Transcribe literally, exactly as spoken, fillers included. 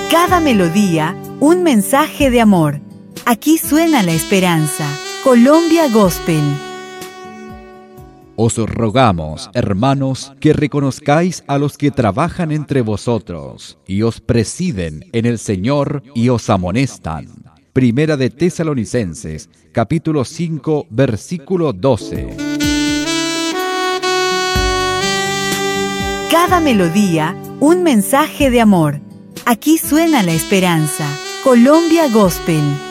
Cada melodía, un mensaje de amor. Aquí suena la esperanza. Colombia Gospel. Os rogamos, hermanos, que reconozcáis a los que trabajan entre vosotros y os presiden en el Señor y os amonestan. Primera de Tesalonicenses, capítulo cinco, versículo doce. Cada melodía, un mensaje de amor. Aquí suena la esperanza. Colombia Gospel.